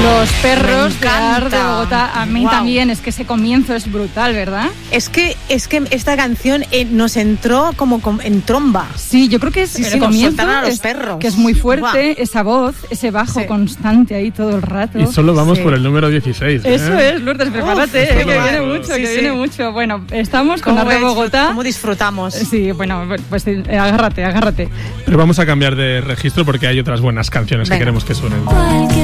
Los perros de Ar de Bogotá. A mí también, es que ese comienzo es brutal, ¿verdad? Es que esta canción nos entró como en tromba. Sí, yo creo que es el comienzo a los perros. Que es muy fuerte, esa voz, ese bajo constante ahí todo el rato. Y solo vamos por el número 16. Eso es, Lourdes, prepárate, que viene mucho, viene mucho. Bueno, estamos con Ar de Bogotá. ¿Cómo disfrutamos? Sí, bueno, pues agárrate. Pero vamos a cambiar de registro porque hay otras buenas canciones que queremos que suenen.